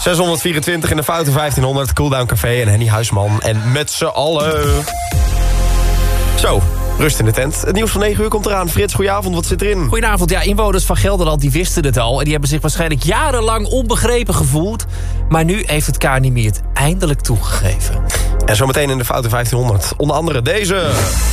624 in de foute 1500, Cooldown Café en Henny Huisman. En met z'n allen. Zo, rust in de tent. Het nieuws van 9 uur komt eraan. Frits, goedenavond, wat zit erin? Goedenavond, ja, inwoners van Gelderland die wisten het al. En die hebben zich waarschijnlijk jarenlang onbegrepen gevoeld. Maar nu heeft het KNMI het eindelijk toegegeven. En zometeen in de foute 1500. Onder andere deze.